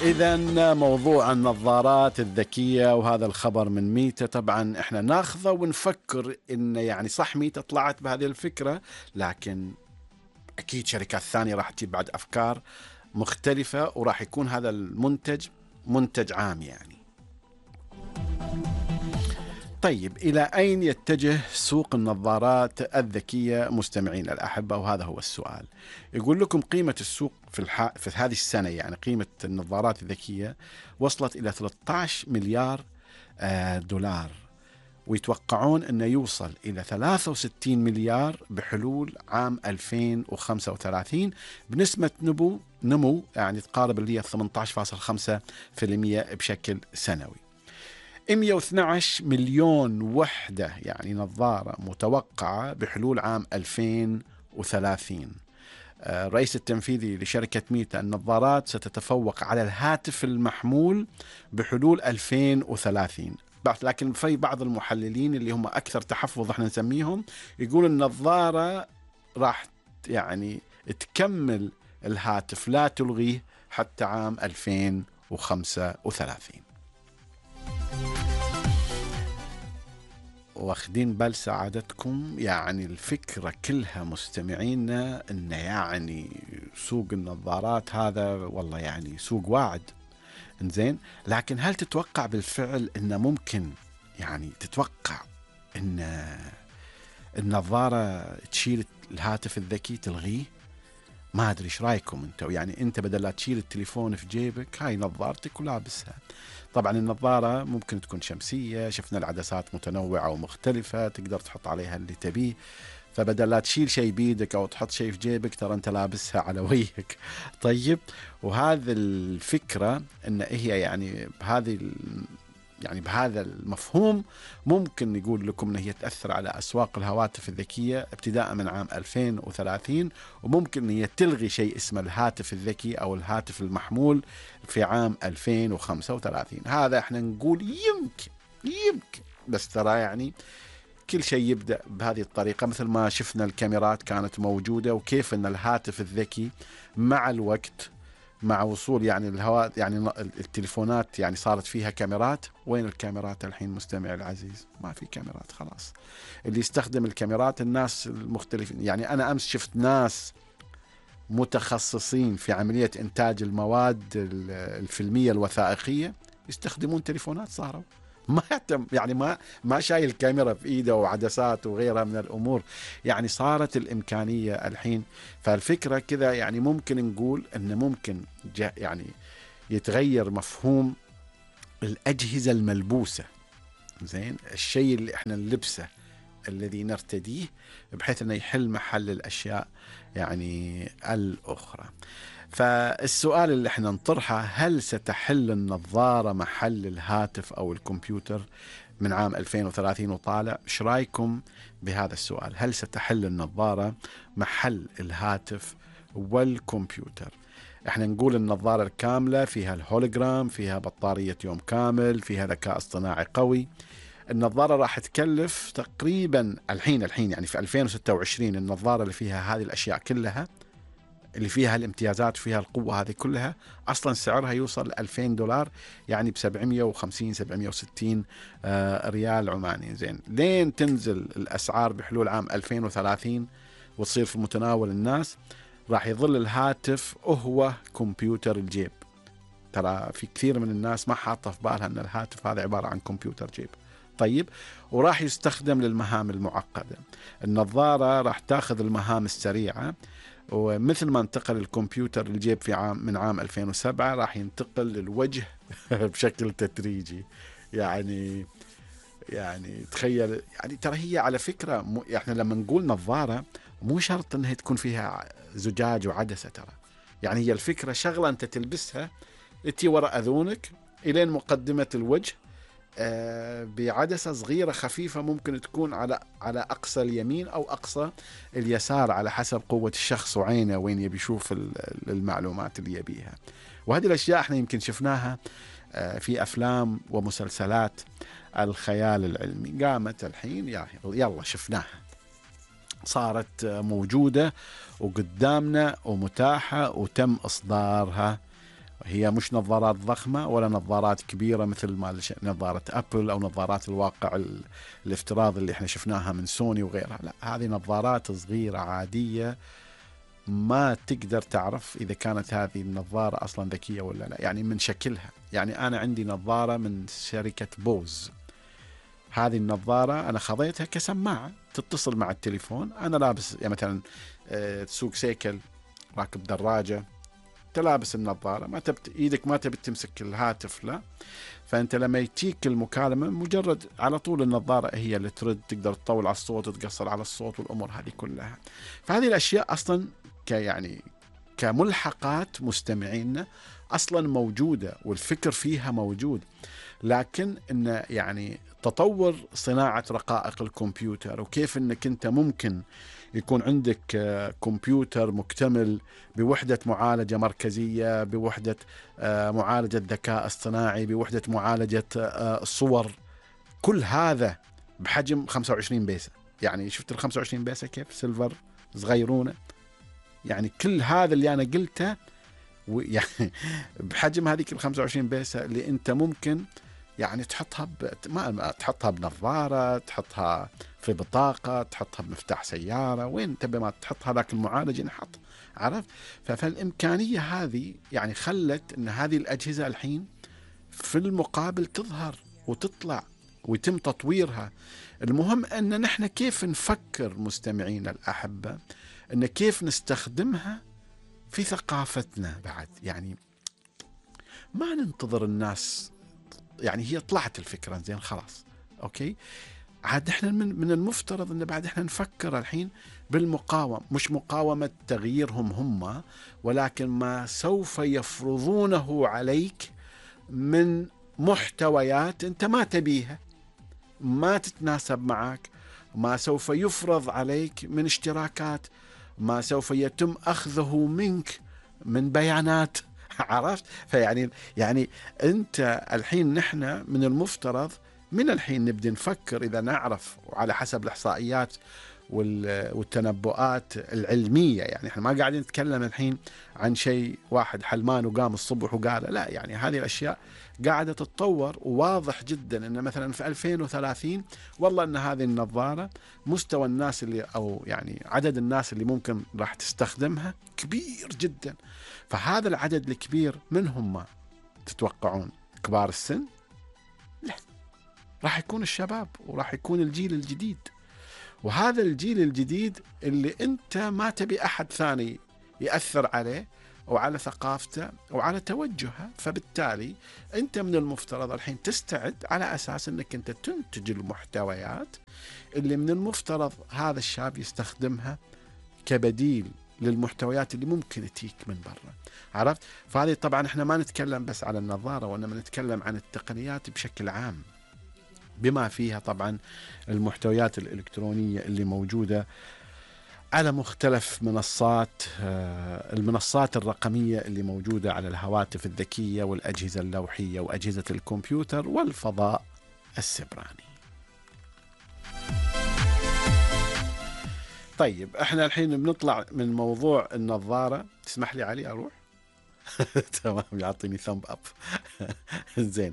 إذا موضوع النظارات الذكية وهذا الخبر من ميتا، طبعا احنا ناخذه ونفكر إن يعني صح ميتا طلعت بهذه الفكرة، لكن أكيد شركات ثانية راح تجيب بعد أفكار مختلفة وراح يكون هذا المنتج منتج عام يعني. طيب إلى أين يتجه سوق النظارات الذكية مستمعين الأحبة؟ وهذا هو السؤال. يقول لكم قيمة السوق في هذه السنة، يعني قيمة النظارات الذكية وصلت إلى 13 مليار دولار، ويتوقعون أنه يوصل إلى 63 مليار بحلول عام 2035 بنسبة نمو يعني تقارب اللي هي 18.5% بشكل سنوي. 112 مليون وحدة يعني نظارة متوقعة بحلول عام 2030. الرئيس التنفيذي لشركة ميتا النظارات ستتفوق على الهاتف المحمول بحلول 2030. لكن في بعض المحللين اللي هم أكثر تحفظ احنا نسميهم يقول النظارة راح يعني تكمل الهاتف لا تلغيه حتى عام 2035. واخدين بال سعادتكم؟ يعني الفكرة كلها مستمعينا ان يعني سوق النظارات هذا والله يعني سوق واعد، انزين، لكن هل تتوقع بالفعل انه ممكن يعني تتوقع ان النظارة تشيل الهاتف الذكي تلغيه؟ ما ادري ايش رايكم انتم، يعني انت بدل لا تشيل التليفون في جيبك هاي نظارتك ولابسها. طبعا النظارة ممكن تكون شمسية، شفنا العدسات متنوعة ومختلفة تقدر تحط عليها اللي تبيه، فبدل لا تشيل شيء بيدك او تحط شيء في جيبك ترى انت لابسها على وجهك. طيب، وهذا الفكرة ان هي يعني بهذا المفهوم ممكن نقول لكم ان هي تأثر على اسواق الهواتف الذكية ابتداء من عام 2030، وممكن ان هي تلغي شيء اسمه الهاتف الذكي او الهاتف المحمول في عام 2035. هذا احنا نقول يمكن بس ترى يعني كل شيء يبدأ بهذه الطريقة، مثل ما شفنا الكاميرات كانت موجودة وكيف ان الهاتف الذكي مع الوقت مع وصول يعني الهواء يعني التليفونات يعني صارت فيها كاميرات. وين الكاميرات الحين مستمع العزيز؟ ما في كاميرات خلاص. اللي يستخدم الكاميرات الناس المختلفين، يعني أنا أمس شفت ناس متخصصين في عملية إنتاج المواد الفيلمية الوثائقية يستخدمون تليفونات، صاروا ما يعني ما شايل كاميرا في ايده وعدسات وغيرها من الامور، يعني صارت الامكانيه الحين. فالفكره كذا يعني ممكن نقول ان ممكن يعني يتغير مفهوم الاجهزه الملبوسه، زين، الشيء اللي احنا نلبسه الذي نرتديه بحيث انه يحل محل الاشياء يعني الاخرى. فالسؤال اللي احنا نطرحه، هل ستحل النظارة محل الهاتف أو الكمبيوتر من عام 2030 وطالع؟ ايش رايكم بهذا السؤال؟ هل ستحل النظارة محل الهاتف والكمبيوتر؟ احنا نقول النظارة الكاملة فيها الهولوجرام، فيها بطارية يوم كامل، فيها ذكاء اصطناعي قوي. النظارة راح تكلف تقريبا الحين يعني في 2026 النظارة اللي فيها هذه الأشياء كلها، اللي فيها الامتيازات وفيها القوة هذه كلها، أصلا سعرها يوصل $2000، يعني ب750 760 ريال عماني. زين، لين تنزل الأسعار بحلول عام 2030 وتصير في متناول الناس، راح يظل الهاتف هو كمبيوتر الجيب. ترى في كثير من الناس ما حاطة في بالها أن الهاتف هذا عبارة عن كمبيوتر جيب. طيب، وراح يستخدم للمهام المعقدة. النظارة راح تاخذ المهام السريعة، ومثل ما انتقل الكمبيوتر الجيب من عام 2007 راح ينتقل للوجه بشكل تدريجي. يعني تخيل، يعني ترى هي على فكرة احنا لما نقول نظارة مو شرط انها تكون فيها زجاج وعدسة، ترى يعني هي الفكرة شغلة انت تلبسها تي وراء اذونك الين مقدمة الوجه، بعدسة صغيرة خفيفة ممكن تكون على أقصى اليمين أو أقصى اليسار على حسب قوة الشخص وعينه وين يبي يشوف المعلومات اللي يبيها. وهذه الأشياء احنا يمكن شفناها في أفلام ومسلسلات الخيال العلمي، قامت الحين يلا شفناها، صارت موجودة وقدامنا ومتاحة وتم إصدارها هي مش نظارات ضخمة ولا نظارات كبيرة مثل ما نظارة أبل أو نظارات الواقع الافتراضي اللي احنا شفناها من سوني وغيرها. لا، هذه نظارات صغيرة عادية، ما تقدر تعرف إذا كانت هذه النظارة أصلا ذكية ولا لا، يعني من شكلها. يعني أنا عندي نظارة من شركة بوز، هذه النظارة أنا خذيتها كسماعة تتصل مع التليفون. أنا لابس يعني مثلا تسوق سيكل، راكب دراجة، تلابس النظارة، ما ايدك ما تبي تمسك الهاتف، لا. فانت لما يتيك المكالمة مجرد على طول النظارة هي اللي ترد، تقدر تطول على الصوت وتقصر على الصوت والامور هذه كلها. فهذه الاشياء اصلا يعني كملحقات مستمعينا اصلا موجودة، والفكر فيها موجود. لكن ان يعني تطور صناعة رقائق الكمبيوتر، وكيف انك انت ممكن يكون عندك كمبيوتر مكتمل بوحدة معالجة مركزية، بوحدة معالجة ذكاء اصطناعي، بوحدة معالجة الصور، كل هذا بحجم 25 بيسة. يعني شفت ال 25 بيسة كيف سيلفر صغيرونه؟ يعني كل هذا اللي أنا قلته يعني بحجم هذيك ال 25 بيسة اللي أنت ممكن يعني تحطها ما تحطها بنظارة، تحطها في بطاقة، تحطها بمفتاح سيارة، وين تبي ما تحط هذاك المعالج ينحط. عرفت؟ فالإمكانية هذه يعني خلت أن هذه الأجهزة الحين في المقابل تظهر وتطلع ويتم تطويرها. المهم أن نحن كيف نفكر مستمعين الأحبة، أن كيف نستخدمها في ثقافتنا بعد. يعني ما ننتظر الناس، يعني هي طلعت الفكرة زين خلاص أوكي، عاد احنا من المفترض ان بعد احنا نفكر الحين بالمقاومة، مش مقاومة تغييرهم هم، ولكن ما سوف يفرضونه عليك من محتويات انت ما تبيها، ما تتناسب معك، ما سوف يفرض عليك من اشتراكات، ما سوف يتم أخذه منك من بيانات. عرفت؟ يعني أنت الحين نحن من المفترض من الحين نبدأ نفكر، إذا نعرف وعلى حسب الإحصائيات والتنبؤات العلمية. يعني احنا ما قاعدين نتكلم الحين عن شيء واحد حلمان وقام الصبح وقال، لا، يعني هذه الأشياء قاعدة تتطور، وواضح جدا أن مثلا في 2030 والله أن هذه النظارة مستوى الناس اللي أو يعني عدد الناس اللي ممكن راح تستخدمها كبير جدا. فهذا العدد الكبير من هم تتوقعون؟ كبار السن؟ لا، راح يكون الشباب وراح يكون الجيل الجديد. وهذا الجيل الجديد اللي أنت ما تبي أحد ثاني يأثر عليه وعلى ثقافته وعلى توجهه. فبالتالي أنت من المفترض الحين تستعد على أساس أنك أنت تنتج المحتويات اللي من المفترض هذا الشاب يستخدمها كبديل للمحتويات اللي ممكن تيك من برا. عرفت؟ فهذه طبعا احنا ما نتكلم بس على النظارة، وإنما نتكلم عن التقنيات بشكل عام، بما فيها طبعا المحتويات الإلكترونية اللي موجودة على مختلف المنصات الرقمية اللي موجودة على الهواتف الذكية والأجهزة اللوحية وأجهزة الكمبيوتر والفضاء السبراني. طيب احنا الحين بنطلع من موضوع النظارة. تسمح لي علي أروح؟ تمام، يعطيني ثمب أب. زين.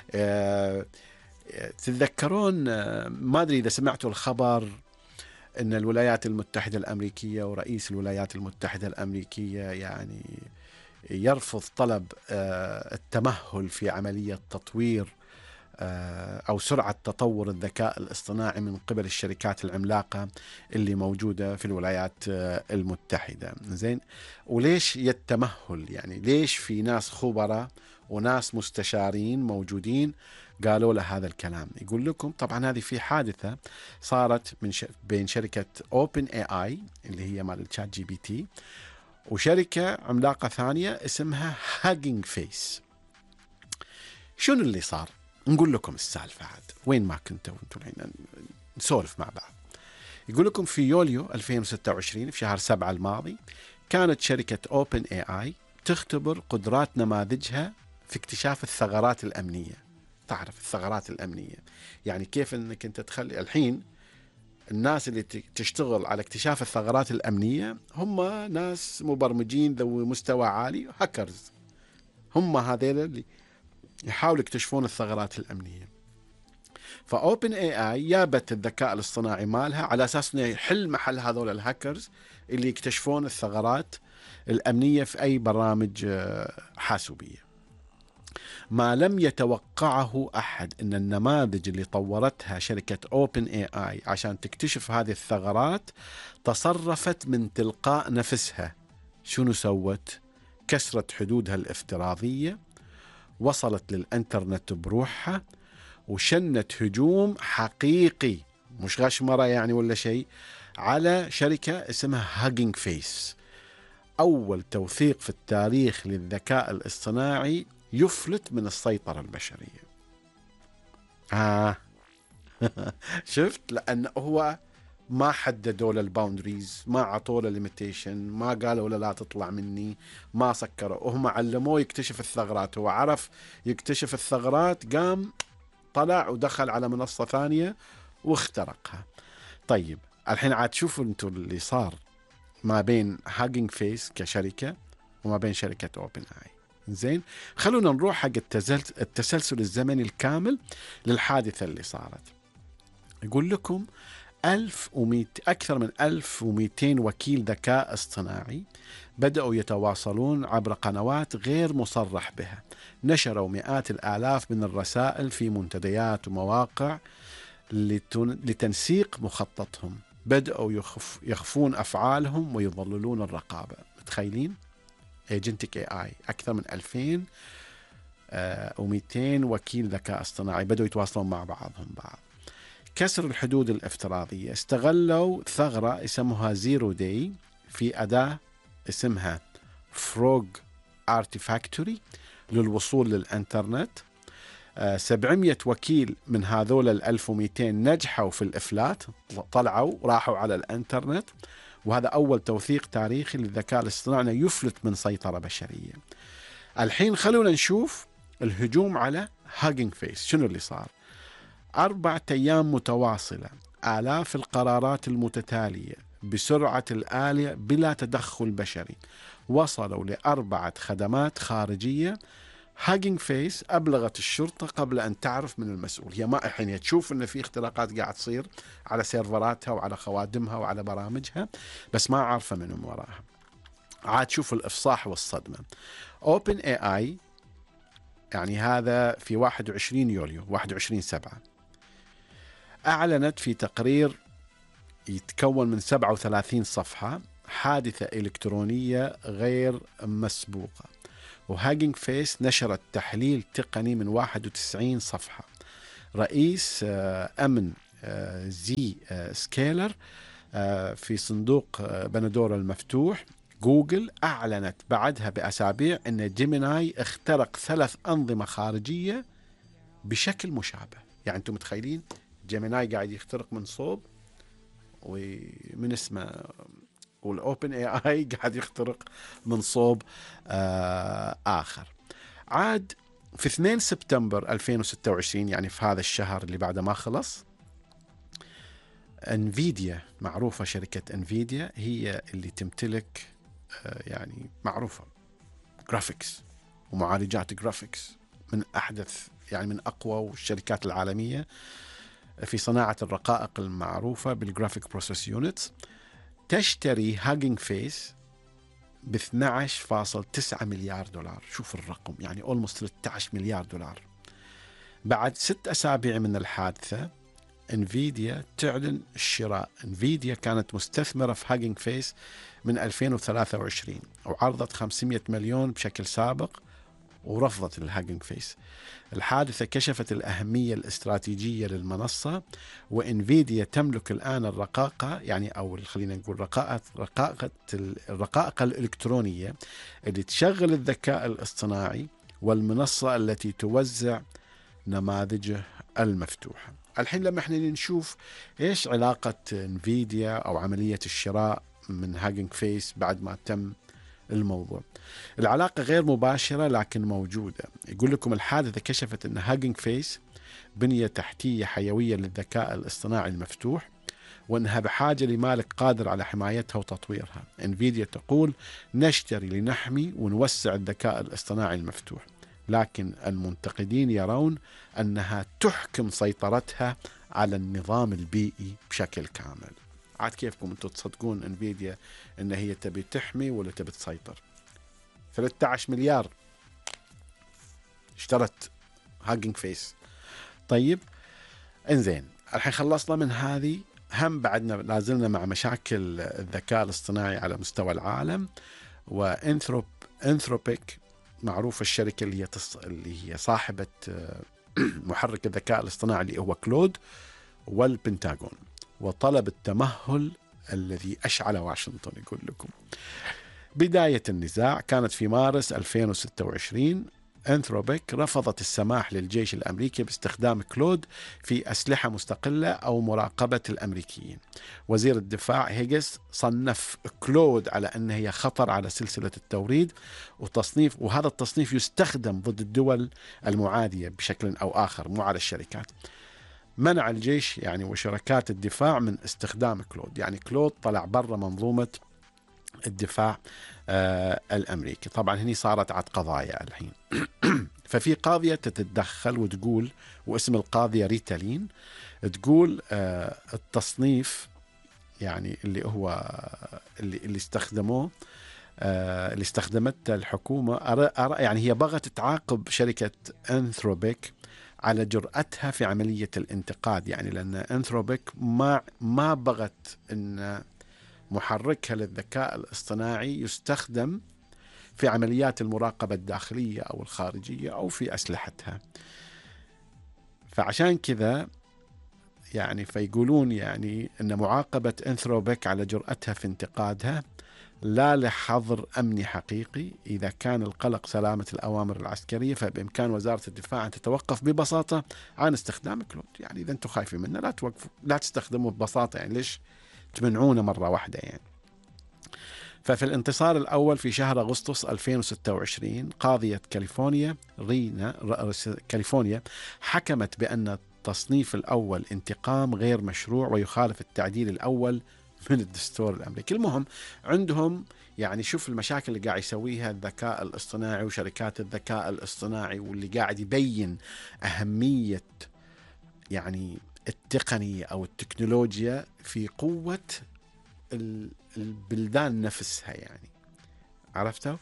تتذكرون ما أدري إذا سمعتوا الخبر أن الولايات المتحدة الأمريكية ورئيس الولايات المتحدة الأمريكية يعني يرفض طلب التمهل في عملية تطوير أو سرعة تطور الذكاء الاصطناعي من قبل الشركات العملاقة اللي موجودة في الولايات المتحدة. زين، وليش يتمهل؟ يعني ليش في ناس خبراء وناس مستشارين موجودين قالوا له هذا الكلام؟ يقول لكم طبعا هذه في حادثة صارت بين شركة OpenAI اللي هي مال الشات جي بي تي وشركة عملاقة ثانية اسمها هاجينج فيس. شنو اللي صار؟ نقول لكم السالفة عاد، وين ما كنتوا انتم الحين نسولف مع بعض. يقول لكم في يوليو 2026 في شهر 7 الماضي كانت شركة OpenAI تختبر قدرات نماذجها في اكتشاف الثغرات الأمنية. تعرف الثغرات الأمنية يعني كيف أنك أنت تخلي الحين الناس اللي تشتغل على اكتشاف الثغرات الأمنية هم ناس مبرمجين ذوي مستوى عالي، هاكرز، هم هذيل اللي يحاولوا يكتشفون الثغرات الأمنية. فأوبن اي اي جابت الذكاء الاصطناعي مالها على أساس أنه يحل محل هذول الهاكرز اللي يكتشفون الثغرات الأمنية في أي برامج حاسوبية. ما لم يتوقعه أحد أن النماذج اللي طورتها شركة أوبن اي اي عشان تكتشف هذه الثغرات تصرفت من تلقاء نفسها. شنو سوت؟ كسرت حدودها الافتراضية، وصلت للإنترنت بروحها، وشنت هجوم حقيقي مش غشمرة يعني ولا شيء على شركة اسمها هاجينج فيس. أول توثيق في التاريخ للذكاء الاصطناعي يفلت من السيطرة البشرية. شفت؟ لأن هو ما حددوا له الباوندريز، ما عطوا له ليميتيشن، ما قالوا له لا تطلع مني، ما سكروا، وهم علموه يكتشف الثغرات. هو عرف يكتشف الثغرات، قام طلع ودخل على منصة ثانية واخترقها. طيب الحين عاد شوفوا انتم اللي صار ما بين هاجينج فيس كشركة وما بين شركة اوبن اي. زين، خلونا نروح حق التسلسل الزمني الكامل للحادثة اللي صارت. يقول لكم أكثر من 1200 وكيل ذكاء اصطناعي بدأوا يتواصلون عبر قنوات غير مصرح بها، نشروا مئات الآلاف من الرسائل في منتديات ومواقع لتنسيق مخططهم، بدأوا يخفون أفعالهم ويضللون الرقابة. متخيلين؟ ايجنتك اي اي أكثر من 2200 وكيل ذكاء اصطناعي بدأوا يتواصلون مع بعضهم بعض. كسر الحدود الافتراضية، استغلوا ثغرة اسمها زيرو داي في أداة اسمها فروغ ارتيفاكتوري للوصول للإنترنت. 700 وكيل من هذول 1200 نجحوا في الإفلات، طلعوا راحوا على الإنترنت، وهذا أول توثيق تاريخي للذكاء الاصطناعي أنه يفلت من سيطرة بشرية. الحين خلونا نشوف الهجوم على هاجينج فيس. شنو اللي صار؟ 4 أيام متواصلة، آلاف القرارات المتتالية بسرعة الآلية بلا تدخل بشري، وصلوا ل4 خدمات خارجية. هاجينج فيس أبلغت الشرطة قبل أن تعرف من المسؤول. هي ما الحين تشوف أن في اختراقات قاعد تصير على سيرفراتها وعلى خوادمها وعلى برامجها، بس ما عارفة من وراها. عاد شوف الإفصاح والصدمة. Open AI يعني هذا في 21 يوليو 21/7 أعلنت في تقرير يتكون من 37 صفحة حادثة إلكترونية غير مسبوقة. وهاجينج فيس نشرت تحليل تقني من 91 صفحة. رئيس أمن زي سكيلر في صندوق بندورة المفتوح جوجل أعلنت بعدها بأسابيع أن جيميناي اخترق 3 أنظمة خارجية بشكل مشابه. يعني أنتم متخيلين جيميناي قاعد يخترق من صوب ومن اسمه، والأوبن اي اي قاعد يخترق من صوب آخر. عاد في 2 سبتمبر 2026 يعني في هذا الشهر اللي بعده ما خلص، انفيديا معروفة، شركة انفيديا هي اللي تمتلك يعني معروفة جرافيكس ومعالجات جرافيكس من أحدث يعني من أقوى الشركات العالمية في صناعة الرقائق المعروفة بالجرافيك بروسيس يونتس. تشتري هاجينج فيس ب 12.9 مليار دولار. شوف الرقم، يعني almost 13 مليار دولار. بعد 6 أسابيع من الحادثة انفيديا تعلن الشراء. انفيديا كانت مستثمرة في هاجينج فيس من 2023 وعرضت 500 مليون بشكل سابق ورفضت الهاجينج فيس. الحادثة كشفت الأهمية الاستراتيجية للمنصة، وإنفيديا تملك الآن الرقاقة يعني أو خلينا نقول الرقائق الإلكترونية اللي تشغل الذكاء الاصطناعي والمنصة التي توزع نماذجه المفتوحة. الحين لما احنا نشوف ايش علاقة انفيديا او عملية الشراء من هاجينج فيس بعد ما تم الموضوع، العلاقة غير مباشرة لكن موجودة. يقول لكم الحادثة كشفت ان هاجينج فيس بنية تحتية حيوية للذكاء الاصطناعي المفتوح، وأنها بحاجة لمالك قادر على حمايتها وتطويرها. انفيديا تقول نشتري لنحمي ونوسع الذكاء الاصطناعي المفتوح، لكن المنتقدين يرون أنها تحكم سيطرتها على النظام البيئي بشكل كامل. عاد كيفكم أنتم تصدقون انفيديا أن هي تبي تحمي ولا تبي تسيطر؟ 13 مليار اشترت هاجينج فيس. طيب انزين، الحين خلصنا من هذه. هم بعدنا لازلنا مع مشاكل الذكاء الاصطناعي على مستوى العالم. وانثروبيك معروف الشركة اللي هي صاحبة محرك الذكاء الاصطناعي اللي هو كلود، والبنتاغون، وطلب التمهل الذي أشعل واشنطن. يقول لكم بداية النزاع كانت في مارس 2026. أنثروبيك رفضت السماح للجيش الأمريكي باستخدام كلود في أسلحة مستقلة أو مراقبة الأمريكيين. وزير الدفاع هيجس صنف كلود على أنها هي خطر على سلسلة التوريد وهذا التصنيف يستخدم ضد الدول المعادية بشكل أو آخر، مو على الشركات. منع الجيش يعني وشركات الدفاع من استخدام كلود، يعني كلود طلع برا منظومة الدفاع الأمريكي. طبعا هني صارت عاد قضايا الحين. ففي قاضية تتدخل وتقول، واسم القاضية ريتالين، تقول التصنيف يعني اللي هو اللي استخدموه اللي استخدمته الحكومة، يعني هي بغت تعاقب شركة أنثروبيك على جرأتها في عملية الانتقاد، يعني لأن أنثروبيك ما بغت أن محركها للذكاء الاصطناعي يستخدم في عمليات المراقبة الداخلية أو الخارجية أو في أسلحتها. فعشان كذا يعني فيقولون يعني أن معاقبة أنثروبيك على جرأتها في انتقادها لا لحظر أمني حقيقي. إذا كان القلق سلامة الأوامر العسكرية فبإمكان وزارة الدفاع أن تتوقف ببساطة عن استخدام كلود. يعني إذا أنتم خايفين منه لا توقفوا، لا تستخدموه ببساطة، يعني ليش تمنعونه مرة واحدة يعني. ففي الانتصار الأول في شهر أغسطس 2026 قاضية كاليفورنيا حكمت بأن التصنيف الأول انتقام غير مشروع ويخالف التعديل الأول من الدستور الأمريكي. المهم عندهم يعني شوف المشاكل اللي قاعد يسويها الذكاء الاصطناعي وشركات الذكاء الاصطناعي، واللي قاعد يبين أهمية يعني التقنية أو التكنولوجيا في قوة البلدان نفسها، يعني عرفتوا؟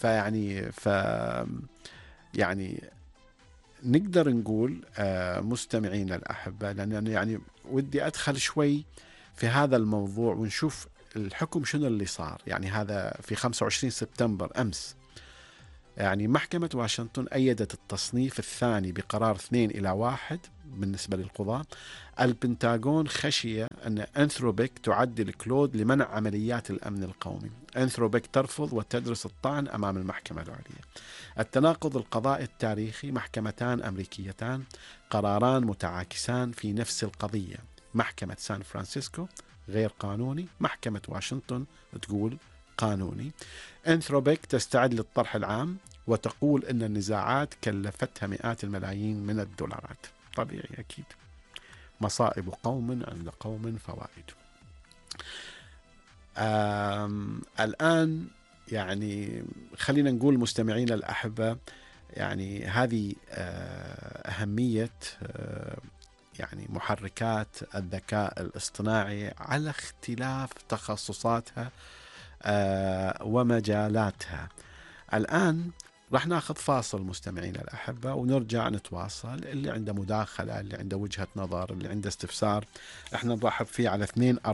يعني نقدر نقول مستمعين الأحبة، لأن يعني ودي أدخل شوي في هذا الموضوع ونشوف الحكم شنو اللي صار. يعني هذا في 25 سبتمبر أمس، يعني محكمة واشنطن أيدت التصنيف الثاني بقرار 2-1 بالنسبة للقضاة. البنتاغون خشية أن أنثروبيك تعدل كلود لمنع عمليات الأمن القومي. أنثروبيك ترفض وتدرس الطعن أمام المحكمة العليا. التناقض القضائي التاريخي، محكمتان أمريكيتان، قراران متعاكسان في نفس القضية. محكمة سان فرانسيسكو غير قانوني، محكمة واشنطن تقول قانوني. أنثروبيك تستعد للطرح العام وتقول أن النزاعات كلفتها مئات الملايين من الدولارات. طبيعي أكيد، مصائب قوم عند قوم فوائد. الآن يعني خلينا نقول مستمعين الأحبة، يعني هذه أهمية يعني محركات الذكاء الاصطناعي على اختلاف تخصصاتها ومجالاتها. الآن راح ناخذ فاصل مستمعين الأحبة ونرجع نتواصل. اللي عنده مداخلة، اللي عنده وجهة نظر، اللي عنده استفسار، احنا نرحب فيه على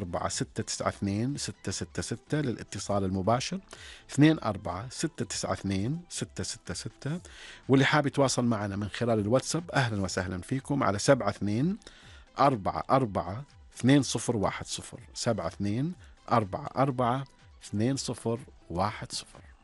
24-692-666 للاتصال المباشر، 24-692-666. واللي حاب يتواصل معنا من خلال الواتساب أهلا وسهلا فيكم على 72-44-2010 72-44-2010.